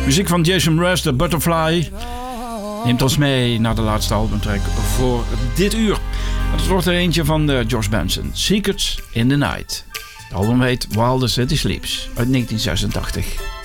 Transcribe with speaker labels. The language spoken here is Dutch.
Speaker 1: Muziek van Jason Mraz, The Butterfly, neemt ons mee naar de laatste albumtrack voor dit uur. Het wordt er eentje van George Benson, Secrets in the Night. Het album heet While the City Sleeps uit 1986.